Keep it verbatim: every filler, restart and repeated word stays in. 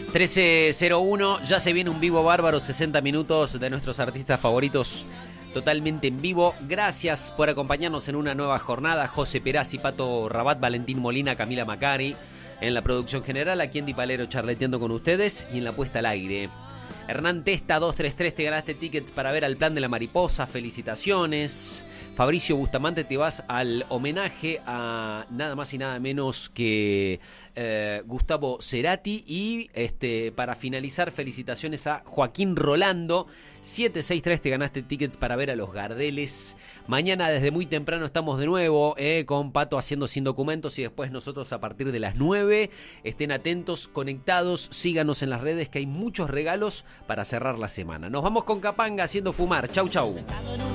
trece cero uno, ya se viene un vivo bárbaro, sesenta minutos de nuestros artistas favoritos totalmente en vivo. Gracias por acompañarnos en una nueva jornada. José Perazzi, Pato Rabat, Valentín Molina, Camila Macari en la producción general, aquí en Di Palero charleteando con ustedes y en la puesta al aire. Hernán Testa, dos tres tres, te ganaste tickets para ver al Plan de la Mariposa, felicitaciones. Fabricio Bustamante, te vas al homenaje a nada más y nada menos que eh, Gustavo Cerati. Y este para finalizar, felicitaciones a Joaquín Rolando, siete seis tres, te ganaste tickets para ver a los Gardeles. Mañana desde muy temprano estamos de nuevo eh, con Pato haciendo Sin Documentos y después nosotros a partir de las nueve. Estén atentos, conectados, síganos en las redes que hay muchos regalos para cerrar la semana. Nos vamos con Capanga haciendo fumar. Chau, chau.